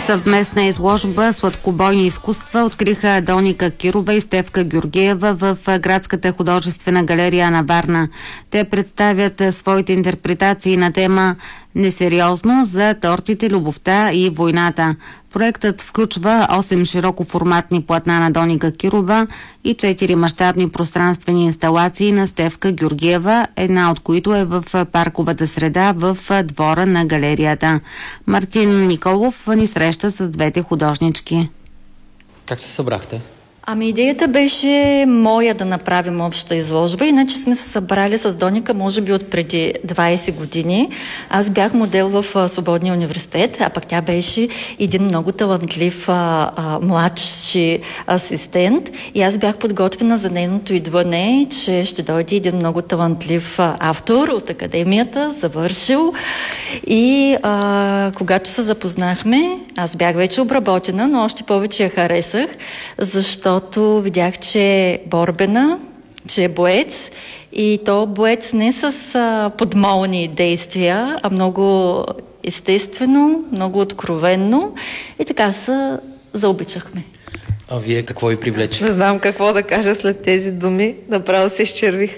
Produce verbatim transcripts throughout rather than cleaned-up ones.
Съвместна изложба "Сладкобойни изкуства" откриха Доника Кирова и Стефка Георгиева в Градската художествена галерия на Варна. Те представят своите интерпретации на тема "Несериозно" за тортите, любовта и войната. Проектът включва осем широкоформатни платна на Доника Кирова и четири мащабни пространствени инсталации на Стефка Георгиева, една от които е в парковата среда в двора на галерията. Мартин Николов ни среща с двете художнички. Как се събрахте? Ами идеята беше моя да направим обща изложба, иначе сме се събрали с Доника може би от преди двайсет години. Аз бях модел в Свободния университет, а пък тя беше един много талантлив а, а, младши асистент и аз бях подготвена за нейното идване, че ще дойде един много талантлив а, автор от академията, завършил и а, когато се запознахме, аз бях вече обработена, но още повече я харесах, защото Защото видях, че е борбена, че е боец и то боец не с а, подмолни действия, а много естествено, много откровенно и така се заобичахме. А вие какво ви привлече? Не знам какво да кажа след тези думи, направо се изчервих.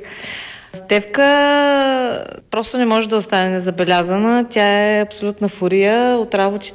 Стефка просто не може да остане незабелязана. Тя е абсолютна фурия от работите